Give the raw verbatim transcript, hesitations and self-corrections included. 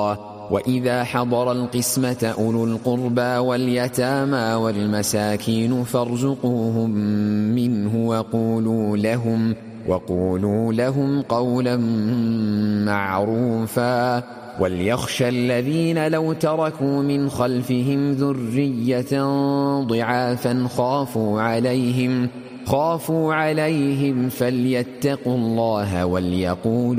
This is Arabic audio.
وإذا حضر القسمة أولو القربى واليتامى والمساكين فارزقوهم منه وقولوا لهم, وقولوا لهم قولا معروفا وليخشى الذين لو تركوا من خلفهم ذرية ضعافا خافوا عليهم, خافوا عليهم فليتقوا الله وليقولوا